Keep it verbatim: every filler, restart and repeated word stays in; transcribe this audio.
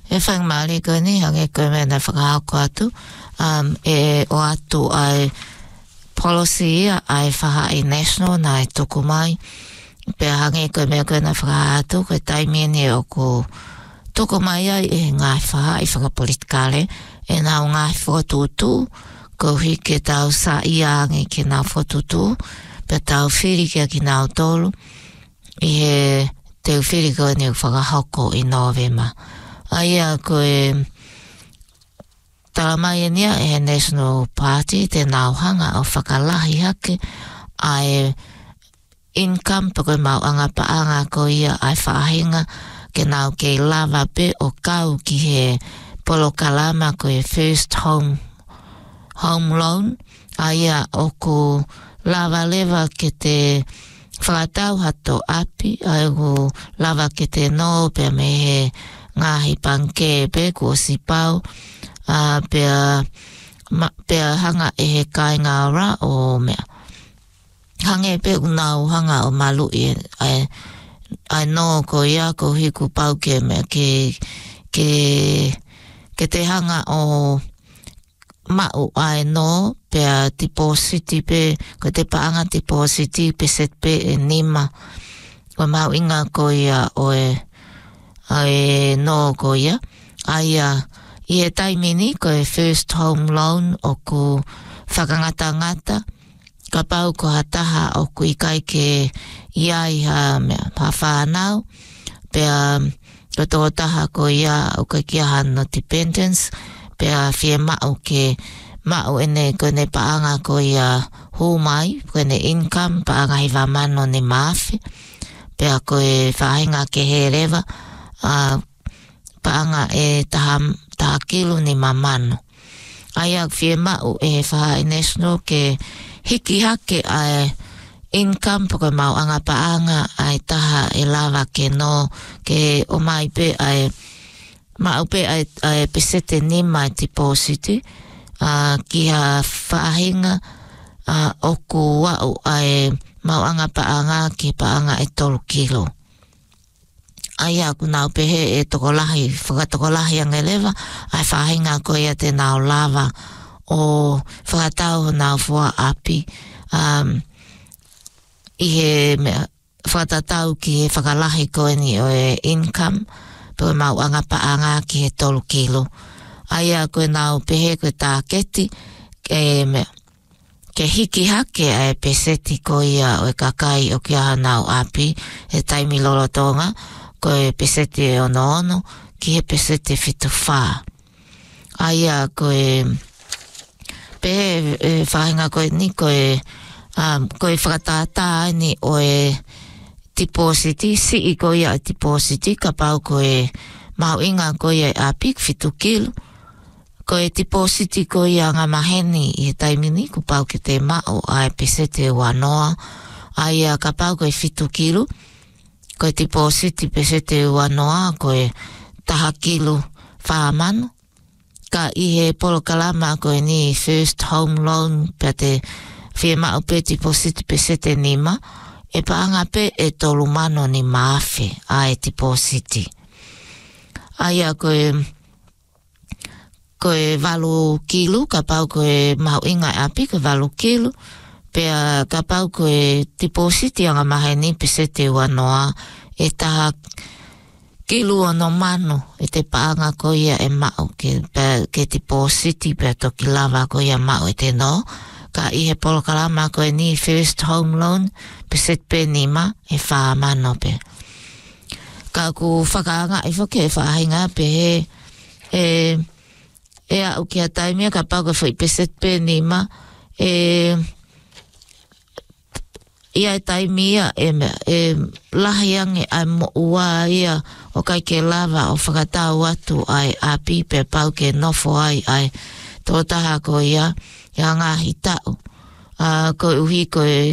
e whang maari koe ni hange koe me na whakahako atu um, e o atu ai policy ai whaha i national na e tuku mai pe hange koe me koe na whakahatu koe taimiene o ko tuku mai ai e ngai whaha i whakapolitikale e nau ngai whakatutu ko hike tau sa ia ange ki nau whakatutu pe tau whiri kia ki nau tolu i he te whiri koe ni whakahoko i Novema. Aia koe talamai enia e National Party te nau hanga o whakalahi hake ai income pa koe mau anga pa anga ko ia ai whahinga ke nau kei lava pe o kau ki he polo kalama koe first home home loan aia o ko lava leva ke te whakatau hato api ai ko lava ke te no pe me he ngahi panke pe ko sipau a pe pe hanga e he kai ngara o me hange pe unau hanga o malu e ai ai no ko ia ko hiku pau ke me ke ke ke te hanga o mau ai no pe deposit pe ko te paanga deposit pe set pe nima ko mau inga ko ia o e ai no ko ia ai a i e taimini ko e first home loan o ku whakangata ngata ka pau ko hataha o ku ikai ke iai ha mea ha whanau pe a ko tō taha ko ia o ka kia hano dependence pe a whie mau ke mau ene ko ne paanga ko ia humai ko ne income paanga hi wamano ne maafi pe a ko e whahinga ke he rewa a paanga e taha, taha kilu ni mamano. Ai ak whie mau e whaha i national ke hiki hake ai income poko mau anga paanga ai taha e lava ke no ke o mai pe ai mau pe ai, ai pesete ni mai deposit a ki ha whahinga a oku wau ai mau anga paanga ki paanga e tolu kilo. Ai aku nau pehe e tokolahi, whakatokolahi angelewa, ai whahinga ko ia te nau lava o whakatau nau fua api. Um, I he whakatatau ki he whakalahi ko ni o e income, pe mau anga paanga ki he tolu kilo. Ai aku nau pehe ko tā keti, e me, ke hiki hake ai peseti ko ia o e kakai o kia nau api, he taimi lolo tonga, ko e pesete ono ono, ki he pesete fitu wha. Aia ko e, pe e whahinga ko e ni ko e, um, ko e whakatātā ni o e depositi, si i ko ia depositi, ka pau ko e mau inga ko ia apik fitu kilo, ko e depositi ko ia ngā maheni i he taimini, ko pau ke te mao ai pesete wanoa, aia ka pau ko e fitu kilo, ko e deposit pesete wanoa ko e taha kilo whaamano. Ka i he polo kalama ko e ni first home loan pe te whie mau pe deposit pesete nima. E paanga pe e tolu mano ni maafe a e deposit. Aia ko e ko e valu kilo ka pau ko e mau inga api ko valu kilo. Pea ka pau ko e deposit anga maheni pesete wanoa e taha kilu ono mano e te paanga ko ia e mau ke, pe, ke deposit pea toki lava ko ia mau e te no ka i he polo kalama ko e ni first home loan pesete pe nima e wha mano pe ka ku whakaanga i whake e whahinga pe he e e au kia taimia ka pau ko whai pesete pe nima e ia e taimia e, e lahiange ai mo ua ia o kai ke lava o whakatau atu ai api pe pau ke nofo ai ai tōtaha ko ia ia ngā hitau. Uh, ko uhi ko e